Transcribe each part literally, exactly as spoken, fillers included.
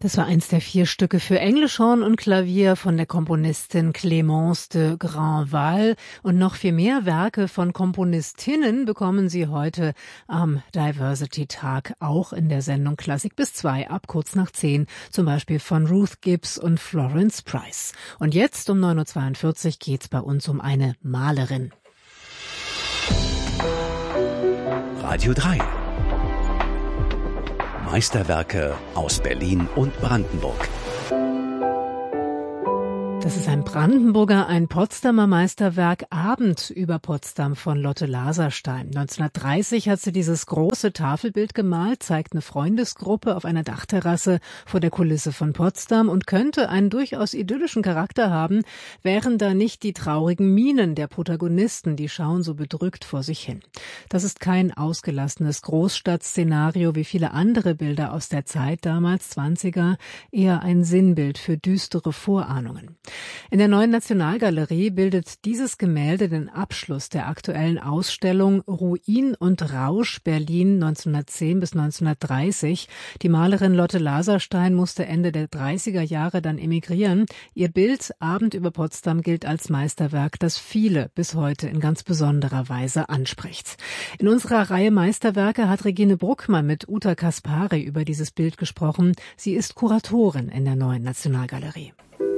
Das war eins der vier Stücke für Englischhorn und Klavier von der Komponistin Clémence de Grandval. Und noch viel mehr Werke von Komponistinnen bekommen Sie heute am Diversity-Tag, auch in der Sendung Klassik bis zwei, ab kurz nach zehn, zum Beispiel von Ruth Gibbs und Florence Price. Und jetzt um neun Uhr zweiundvierzig geht's bei uns um eine Malerin. Radio drei. Meisterwerke aus Berlin und Brandenburg. Das ist ein Brandenburger, ein Potsdamer Meisterwerk, Abend über Potsdam von Lotte Laserstein. neunzehnhundertdreißig hat sie dieses große Tafelbild gemalt, zeigt eine Freundesgruppe auf einer Dachterrasse vor der Kulisse von Potsdam und könnte einen durchaus idyllischen Charakter haben, wären da nicht die traurigen Mienen der Protagonisten, die schauen so bedrückt vor sich hin. Das ist kein ausgelassenes Großstadtszenario wie viele andere Bilder aus der Zeit, damals zwanziger, eher ein Sinnbild für düstere Vorahnungen. In der Neuen Nationalgalerie bildet dieses Gemälde den Abschluss der aktuellen Ausstellung Ruin und Rausch Berlin neunzehnhundertzehn bis neunzehnhundertdreißig. Die Malerin Lotte Laserstein musste Ende der dreißiger Jahre dann emigrieren. Ihr Bild Abend über Potsdam gilt als Meisterwerk, das viele bis heute in ganz besonderer Weise anspricht. In unserer Reihe Meisterwerke hat Regine Bruckmann mit Uta Kaspari über dieses Bild gesprochen. Sie ist Kuratorin in der Neuen Nationalgalerie.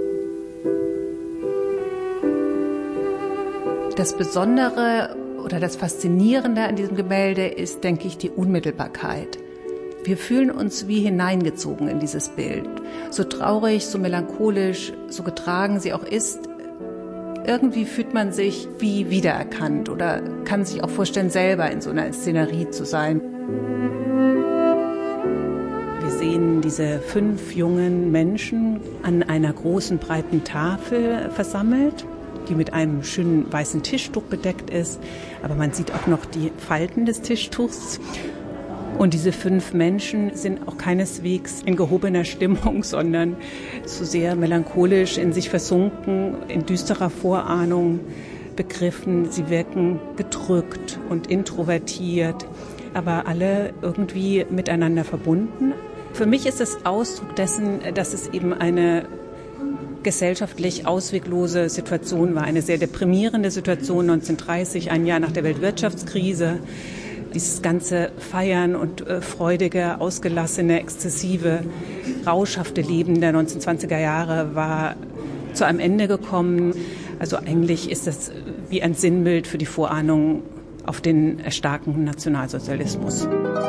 Das Besondere oder das Faszinierende an diesem Gemälde ist, denke ich, die Unmittelbarkeit. Wir fühlen uns wie hineingezogen in dieses Bild. So traurig, so melancholisch, so getragen sie auch ist, irgendwie fühlt man sich wie wiedererkannt oder kann sich auch vorstellen, selber in so einer Szenerie zu sein. Wir sehen diese fünf jungen Menschen an einer großen, breiten Tafel versammelt, die mit einem schönen weißen Tischtuch bedeckt ist. Aber man sieht auch noch die Falten des Tischtuchs. Und diese fünf Menschen sind auch keineswegs in gehobener Stimmung, sondern so sehr melancholisch in sich versunken, in düsterer Vorahnung begriffen. Sie wirken gedrückt und introvertiert, aber alle irgendwie miteinander verbunden. Für mich ist es Ausdruck dessen, dass es eben eine gesellschaftlich ausweglose Situation war, eine sehr deprimierende Situation neunzehnhundertdreißig, ein Jahr nach der Weltwirtschaftskrise. Dieses ganze Feiern und äh, freudige, ausgelassene, exzessive, rauschhafte Leben der neunzehnhundertzwanziger Jahre war zu einem Ende gekommen. Also eigentlich ist das wie ein Sinnbild für die Vorahnung auf den erstarkenden Nationalsozialismus.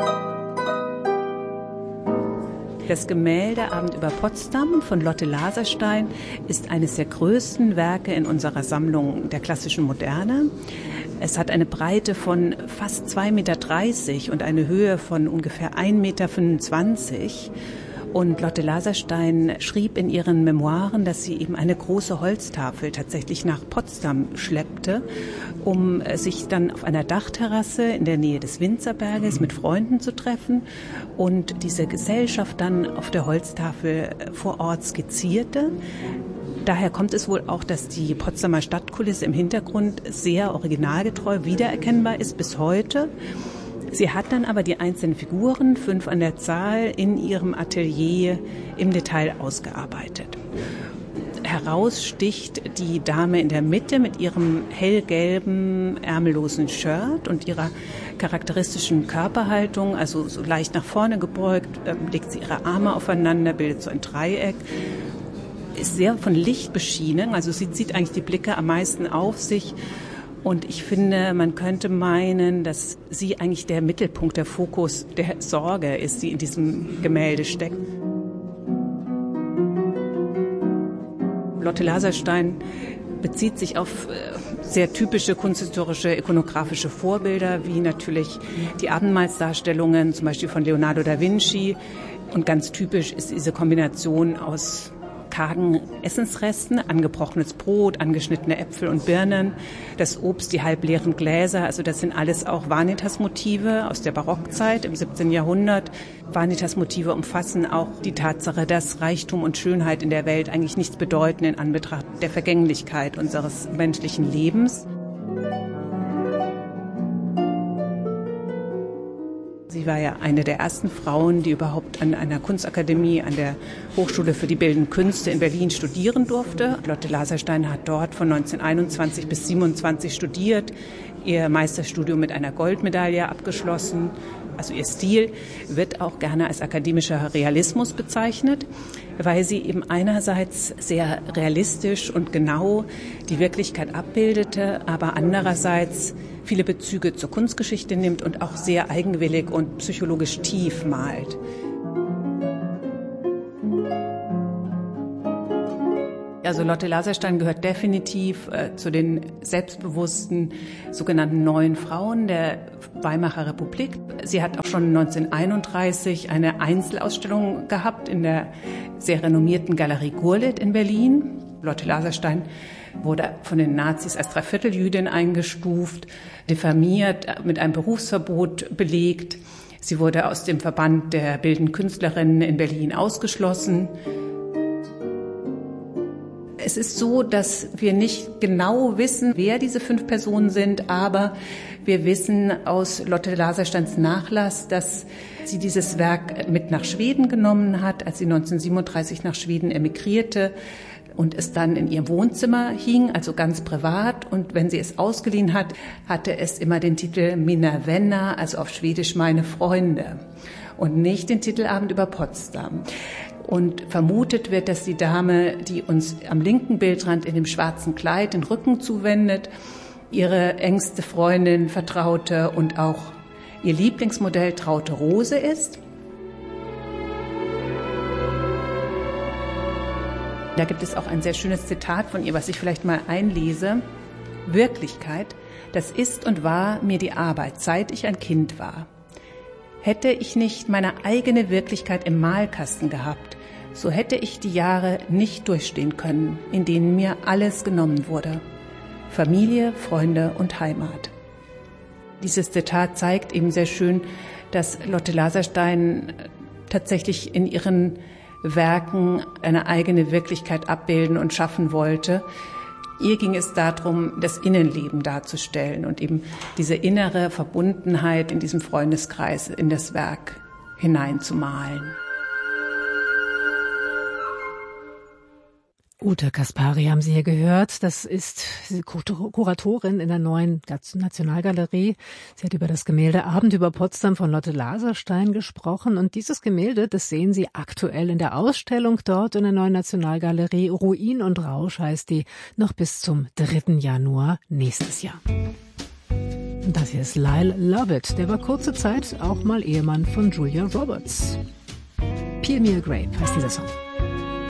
Das Gemälde Abend über Potsdam von Lotte Laserstein ist eines der größten Werke in unserer Sammlung der klassischen Moderne. Es hat eine Breite von fast zwei Meter dreißig und eine Höhe von ungefähr ein Meter fünfundzwanzig. Und Lotte Laserstein schrieb in ihren Memoiren, dass sie eben eine große Holztafel tatsächlich nach Potsdam schleppte, um sich dann auf einer Dachterrasse in der Nähe des Winzerberges mit Freunden zu treffen und diese Gesellschaft dann auf der Holztafel vor Ort skizzierte. Daher kommt es wohl auch, dass die Potsdamer Stadtkulisse im Hintergrund sehr originalgetreu wiedererkennbar ist bis heute. Sie hat dann aber die einzelnen Figuren, fünf an der Zahl, in ihrem Atelier im Detail ausgearbeitet. Heraussticht die Dame in der Mitte mit ihrem hellgelben, ärmellosen Shirt und ihrer charakteristischen Körperhaltung, also so leicht nach vorne gebeugt, äh, legt sie ihre Arme aufeinander, bildet so ein Dreieck, ist sehr von Licht beschienen, also sie zieht eigentlich die Blicke am meisten auf sich. Und ich finde, man könnte meinen, dass sie eigentlich der Mittelpunkt, der Fokus der Sorge ist, die in diesem Gemälde steckt. Lotte Laserstein bezieht sich auf sehr typische kunsthistorische, ikonografische Vorbilder, wie natürlich die Abendmahlsdarstellungen, zum Beispiel von Leonardo da Vinci. Und ganz typisch ist diese Kombination aus kargen Essensresten, angebrochenes Brot, angeschnittene Äpfel und Birnen, das Obst, die halbleeren Gläser, also das sind alles auch Vanitas-Motive aus der Barockzeit im siebzehnten Jahrhundert. Vanitas-Motive umfassen auch die Tatsache, dass Reichtum und Schönheit in der Welt eigentlich nichts bedeuten in Anbetracht der Vergänglichkeit unseres menschlichen Lebens. Sie Sie war ja eine der ersten Frauen, die überhaupt an einer Kunstakademie an der Hochschule für die Bildenden Künste in Berlin studieren durfte. Lotte Laserstein hat dort von neunzehnhunderteinundzwanzig bis siebenundzwanzig studiert, ihr Meisterstudium mit einer Goldmedaille abgeschlossen. Also ihr Stil wird auch gerne als akademischer Realismus bezeichnet, weil sie eben einerseits sehr realistisch und genau die Wirklichkeit abbildete, aber andererseits viele Bezüge zur Kunstgeschichte nimmt und auch sehr eigenwillig und psychologisch tief malt. Also Lotte Laserstein gehört definitiv äh, zu den selbstbewussten sogenannten neuen Frauen der Weimarer Republik. Sie hat auch schon neunzehnhunderteinunddreißig eine Einzelausstellung gehabt in der sehr renommierten Galerie Gurlitt in Berlin. Lotte Laserstein wurde von den Nazis als Dreivierteljüdin eingestuft, diffamiert, mit einem Berufsverbot belegt. Sie wurde aus dem Verband der bildenden Künstlerinnen in Berlin ausgeschlossen. Es ist so, dass wir nicht genau wissen, wer diese fünf Personen sind, aber wir wissen aus Lotte Lasersteins Nachlass, dass sie dieses Werk mit nach Schweden genommen hat, als sie neunzehnhundertsiebenunddreißig nach Schweden emigrierte und es dann in ihrem Wohnzimmer hing, also ganz privat. Und wenn sie es ausgeliehen hat, hatte es immer den Titel Mina Vänner, also auf Schwedisch meine Freunde, und nicht den Titel Abend über Potsdam. Und vermutet wird, dass die Dame, die uns am linken Bildrand in dem schwarzen Kleid den Rücken zuwendet, ihre engste Freundin, Vertraute und auch ihr Lieblingsmodell Traute Rose ist. Da gibt es auch ein sehr schönes Zitat von ihr, was ich vielleicht mal einlese. Wirklichkeit, das ist und war mir die Arbeit, seit ich ein Kind war. Hätte ich nicht meine eigene Wirklichkeit im Malkasten gehabt, so hätte ich die Jahre nicht durchstehen können, in denen mir alles genommen wurde. Familie, Freunde und Heimat. Dieses Zitat zeigt eben sehr schön, dass Lotte Laserstein tatsächlich in ihren Werken eine eigene Wirklichkeit abbilden und schaffen wollte. Ihr ging es darum, das Innenleben darzustellen und eben diese innere Verbundenheit in diesem Freundeskreis in das Werk hineinzumalen. Ute Kaspari haben Sie hier gehört. Das ist Kuratorin in der Neuen Nationalgalerie. Sie hat über das Gemälde Abend über Potsdam von Lotte Laserstein gesprochen. Und dieses Gemälde, das sehen Sie aktuell in der Ausstellung dort in der Neuen Nationalgalerie. Ruin und Rausch heißt die, noch bis zum dritten Januar nächstes Jahr. Und das hier ist Lyle Lovett. Der war kurze Zeit auch mal Ehemann von Julia Roberts. Peel Me a Grape heißt dieser Song.